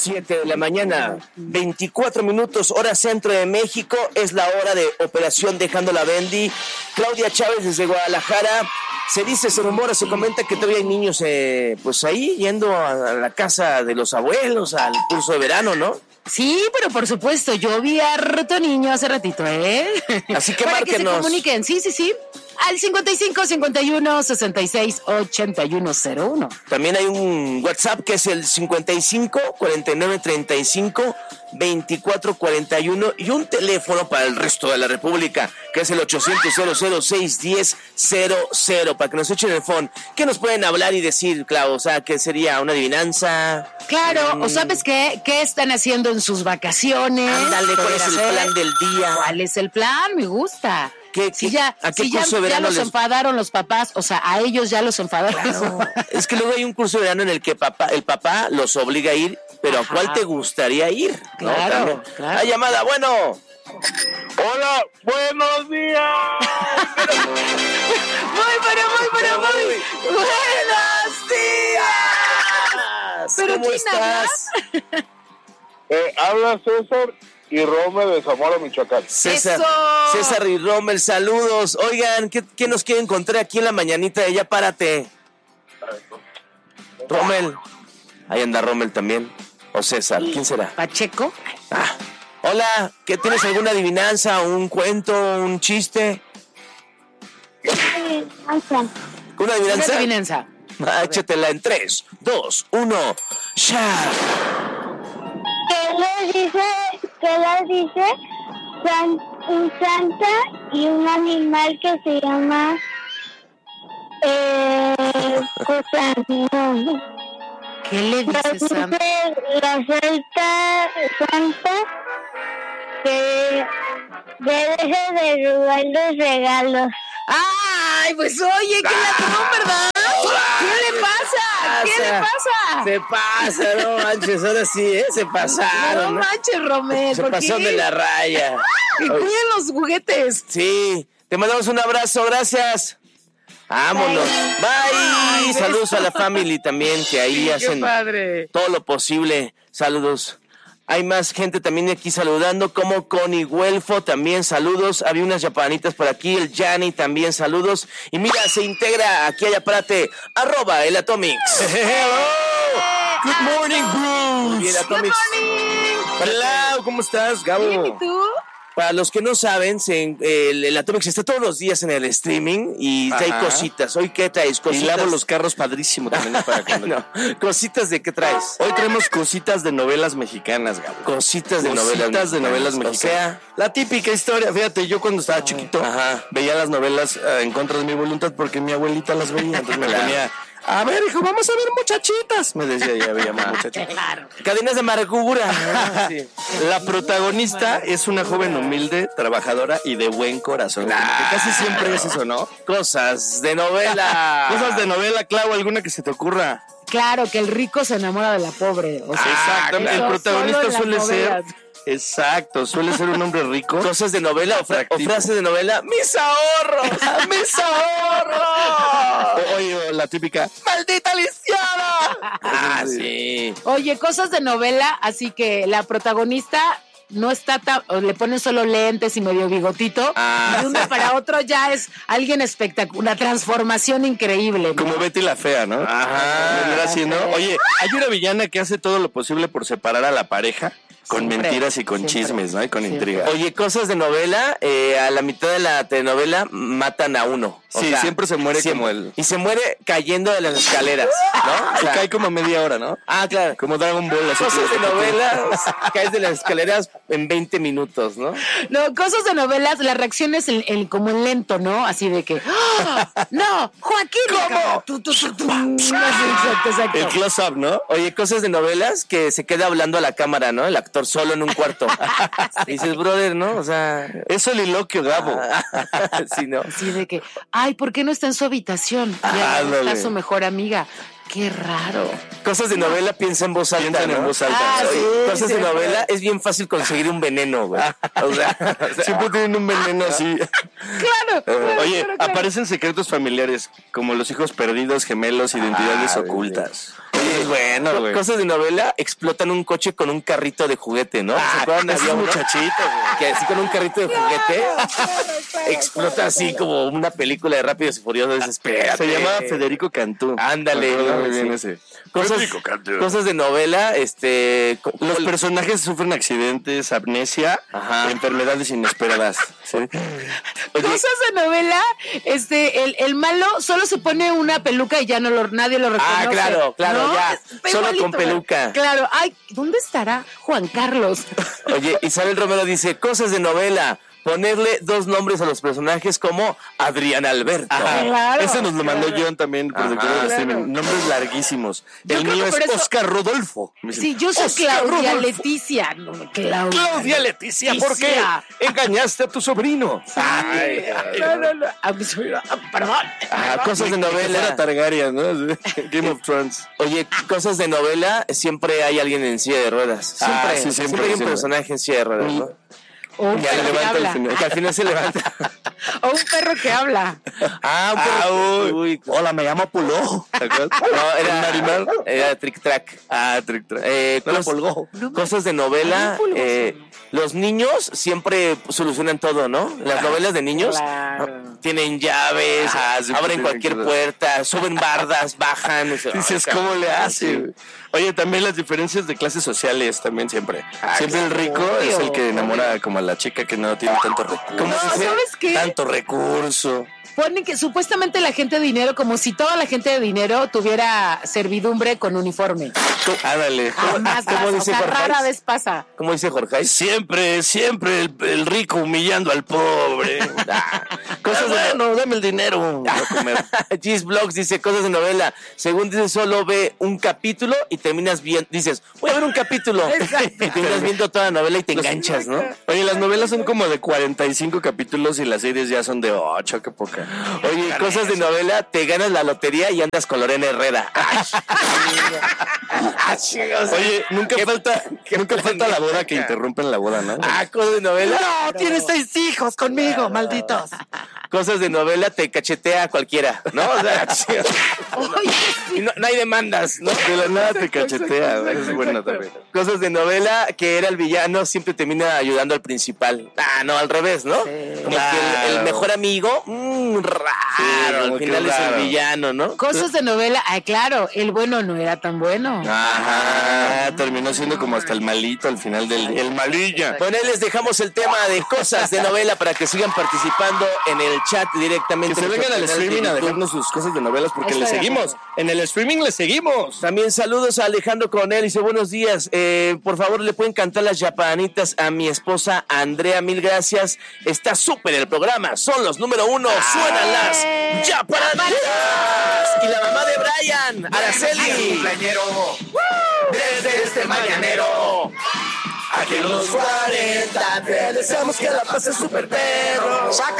7 de la mañana, 24 minutos, hora centro de México, es la hora de Operación Dejando la Bendy. Claudia Chávez desde Guadalajara. Se dice, se rumora, se comenta que todavía hay niños pues ahí yendo a la casa de los abuelos, al curso de verano, ¿no? Sí, pero por supuesto, yo vi harto niño hace ratito, Así que para márquenos. que se comuniquen, sí. Al 55 51 66 81 01. También hay un WhatsApp que es el 55 49 35 24 41 y un teléfono para el resto de la República que es el 800 006 1000 para que nos echen el phone. ¿Qué nos pueden hablar y decir, Clau? O sea, ¿qué sería? ¿Una adivinanza? Claro, o ¿sabes qué? ¿Qué están haciendo en sus vacaciones? Ándale, ¿cuál es el plan del día? ¿Cuál es el plan? Me gusta. ¿A qué curso de verano ya los enfadaron los papás, o sea, a ellos ya los enfadaron. Claro. Es que luego hay un curso de verano en el que el papá los obliga a ir, pero ¿a cuál te gustaría ir? Claro, ¿no? claro. La llamada, bueno. Hola, buenos días. Muy buenos días. ¿Pero ¿Cómo quién estás? Habla César y Rommel de Zamora, Michoacán. César ¡Eso! y Rommel, saludos. Oigan, ¿qué nos quiere encontrar aquí en la mañanita de Ya Párate? Rommel. Ahí anda Rommel también. O César, ¿quién será? Pacheco. Hola, ¿qué tienes? ¿Alguna adivinanza, un cuento, un chiste? ¿Una adivinanza? Una adivinanza. Échatela en 3, 2, 1. ¡Ya! ¿Qué les dice un santa y un animal que se llama ¿Qué le dice Santa? La santa que deje de robar los regalos. Ay, pues oye, ¿qué la ¿verdad? ¿Qué le pasa? ¿Qué le pasa? Se pasa, no manches, ahora sí, se pasaron. No manches, Romel. Se pasó de la raya. Que cuiden los juguetes. Sí, te mandamos un abrazo, gracias. Vámonos. Bye. Saludos a la family también, que ahí hacen padre. todo lo posible. Saludos. Hay más gente también aquí saludando, como Connie Huelfo, también saludos. Había unas yapanitas por aquí, el Yanni también saludos. Y mira, se integra aquí a Yaparate, @el Atomics. Hello. Good morning, Bruce. Bien, Atomics. Good morning. Hola, ¿cómo estás, Gabo? Bien, ¿y tú? Para los que no saben, el Atomics está todos los días en el streaming y trae cositas. ¿Hoy qué traes? Cositas. Y lavo los carros padrísimo también para cuando... No, cositas de qué traes. Hoy traemos cositas de novelas mexicanas, Gabo. Cositas de novelas mexicanas. O sea, la típica historia. Fíjate, yo cuando estaba chiquito veía las novelas en contra de mi voluntad porque mi abuelita las veía. Entonces me ponía... A ver, hijo, vamos a ver muchachitas. Me decía, ya veíamos muchachitas. Claro. Cadenas de amargura. Sí. La protagonista es una joven humilde, trabajadora y de buen corazón. Que casi siempre es eso, ¿no? Cosas de novela. Cosas de novela, Clau, alguna que se te ocurra. Claro, que el rico se enamora de la pobre. O sea, Exactamente. eso El protagonista solo en suele las ser... novelas. Exacto, suele ser un hombre rico. Cosas de novela o frases de novela. ¡Mis ahorros! ¡Mis ahorros! Oye, la típica, ¡maldita lisiada! Sí. Oye, cosas de novela, así que la protagonista no está o le ponen solo lentes y medio bigotito, y de uno para otro ya es alguien espectacular, una transformación increíble, ¿no? Como Betty la Fea, ¿no? Vendrá siendo. Oye, hay una villana que hace todo lo posible por separar a la pareja con Siempre, mentiras y con chismes, ¿no? Y con intriga. Oye, cosas de novela, a la mitad de la telenovela matan a uno. O Sí, sea, siempre se muere como el... Y se muere cayendo de las escaleras, ¿no? Se cae como media hora, ¿no? Claro. Como Dragon Ball. Así Cosas de novelas, caes de las escaleras en 20 minutos, ¿no? No, cosas de novelas, las reacciones como en lento, ¿no? Así de que, ¡oh! ¡No! ¡Joaquín! ¿Cómo? Exacto. El close-up, ¿no? Oye, cosas de novelas que se queda hablando a la cámara, ¿no? El actor solo en un cuarto. Dices, brother, ¿no? O sea... Es soliloquio, Gabo. Sí, ¿no? Así de que, ay, ¿por qué no está en su habitación? Ya Ándale. está su mejor amiga. Qué raro. Cosas de novela, piensa en voz alta, Piensan ¿no? en voz alta. Oye, sí, cosas sí, de sí. novela, es bien fácil conseguir un veneno, güey. O sea, Siempre tienen un veneno así. Claro. Oye, claro. aparecen secretos familiares como los hijos perdidos, gemelos, identidades ocultas. Oye, es bueno, güey. Cosas de novela, explotan un coche con un carrito de juguete, ¿no? ¿Se acuerdan? Había un muchachito que así con un carrito de juguete explota así como una película de Rápidos y Furiosos, desesperada. Se llamaba Federico Cantú. Ándale. Muy bien ese. Cosas de novela, los personajes sufren accidentes, amnesia, enfermedades inesperadas. ¿Sí? Oye, cosas de novela, el malo solo se pone una peluca y ya nadie lo reconoce. Ah, claro, ¿no? Ya, solo igualito, con peluca. Claro, ay, ¿dónde estará Juan Carlos? Oye, Isabel Romero dice, cosas de novela. Ponerle 2 nombres a los personajes como Adrián Alberto. Claro, ese nos lo mandó John también, productor de streaming. Nombres larguísimos. El mío es Oscar Rodolfo. Sí, yo soy Claudia Leticia. No, Claudia Leticia, ¿por qué engañaste a tu sobrino? No. A mi sobrino, perdón. Cosas de novela. Era Targaryen, ¿no? Game of Thrones. Oye, cosas de novela, siempre hay alguien en silla de ruedas. Siempre hay un personaje en silla de ruedas, ¿no? O un perro que habla. Que al final se levanta. O un perro que habla. Un perro. Uy. Hola, me llamo Puló. No, era animal. Era Trick Track. Trick Track. Cosas de novela. Los niños siempre solucionan todo, ¿no? Las novelas de niños tienen llaves, abren cualquier puerta, suben bardas, bajan. Dices, ¿cómo le hacen? Oye, también las diferencias de clases sociales también siempre. Siempre el rico es el que enamora como a la chica que no tiene tanto recurso. ¿Sabes qué? Tanto recurso. Ponen que supuestamente la gente de dinero, como si toda la gente de dinero tuviera servidumbre con uniforme. Ándale. ¿Cómo dice Jorge? Rara vez pasa. ¿Cómo dice Jorge? Siempre el rico humillando al pobre. Dame el dinero. Gis Blogs dice, cosas de novela. Según dice, solo ve un capítulo y terminas viendo. Dices, voy a ver un capítulo. Y terminas viendo toda la novela y te enganchas, ¿no? Oye, las novelas son como de 45 capítulos y las series ya son de 8, qué poca. Oye, cosas de novela, te ganas la lotería y andas con Lorena Herrera. Oye, nunca falta la boda que interrumpen la boda, ¿no? Cosas de novela. No, tienes 6 hijos conmigo, malditos. Cosas de novela, te cachetea a cualquiera, ¿no? O sea, y no hay demandas, ¿no? De la nada te cachetea, es bueno también. Cosas de novela, que era el villano, siempre termina ayudando al principal. No, al revés, ¿no? Sí. Como que el mejor amigo, raro, al final es el villano, ¿no? Cosas de novela, claro, el bueno no era tan bueno. Terminó siendo como hasta el malito al final el malilla. Bueno, ahí les dejamos el tema de cosas de novela para que sigan participando en el chat directamente. Que se vengan al streaming a dejarnos sus cosas de novelas porque les seguimos. En el streaming les seguimos. También saludos a Alejandro Coronel, dice buenos días. Por favor, le pueden cantar las yapanitas a mi esposa Andrea, mil gracias. Está súper el programa, son los número 1, suenan las yapanitas. Y la mamá de Brian, Araceli. Desde este mañanero. Aquí en los 40 te deseamos que la pases súper perro.